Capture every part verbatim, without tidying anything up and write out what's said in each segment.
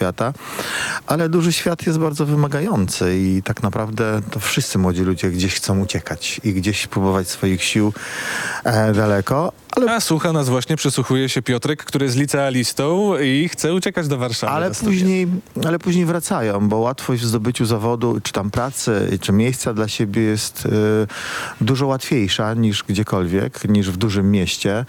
świata, ale duży świat jest bardzo wymagający i tak naprawdę to wszyscy młodzi ludzie gdzieś chcą uciekać i gdzieś próbować swoich sił e, daleko. Ale... A słucha nas właśnie, przysłuchuje się Piotrek, który jest licealistą i chce uciekać do Warszawy. Ale później, ale później wracają, bo łatwość w zdobyciu zawodu, czy tam pracy, czy miejsca dla siebie jest y, dużo łatwiejsza niż gdziekolwiek, niż w dużym mieście.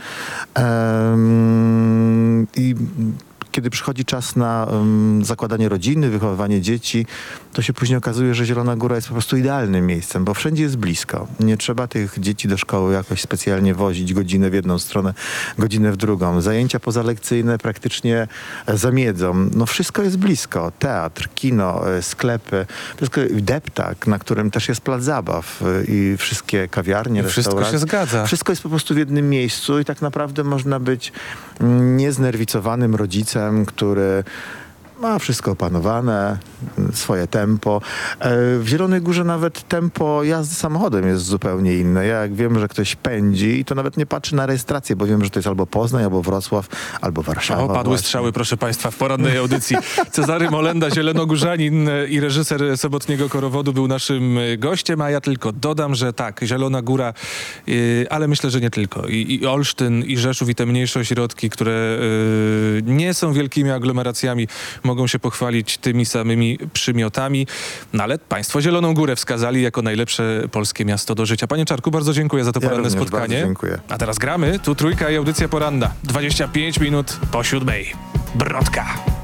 Ym, I kiedy przychodzi czas na um, zakładanie rodziny, wychowywanie dzieci, to się później okazuje, że Zielona Góra jest po prostu idealnym miejscem, bo wszędzie jest blisko. Nie trzeba tych dzieci do szkoły jakoś specjalnie wozić godzinę w jedną stronę, godzinę w drugą. Zajęcia pozalekcyjne praktycznie zamiedzą. No wszystko jest blisko. Teatr, kino, sklepy, wszystko, deptak, na którym też jest plac zabaw i wszystkie kawiarnie, I wszystko restauracje. się zgadza. Wszystko jest po prostu w jednym miejscu i tak naprawdę można być nieznerwicowanym rodzicem, który ma wszystko opanowane, swoje tempo. W Zielonej Górze nawet tempo jazdy samochodem jest zupełnie inne. Ja jak wiem, że ktoś pędzi, i to nawet nie patrzy na rejestrację, bo wiem, że to jest albo Poznań, albo Wrocław, albo Warszawa. O, padły właśnie. strzały, proszę państwa, w porannej audycji. Cezary Molenda, zielonogórzanin i reżyser Sobotniego Korowodu był naszym gościem, a ja tylko dodam, że tak, Zielona Góra, yy, ale myślę, że nie tylko. I, i Olsztyn, i Rzeszów, i te mniejsze ośrodki, które yy, nie są wielkimi aglomeracjami, mogą się pochwalić tymi samymi przymiotami, no ale państwo Zieloną Górę wskazali jako najlepsze polskie miasto do życia. Panie Czarku, bardzo dziękuję za to Ja poranne również spotkanie. bardzo dziękuję. A teraz gramy. Tu Trójka i audycja poranna. dwadzieścia pięć minut po siódmej. Brodka.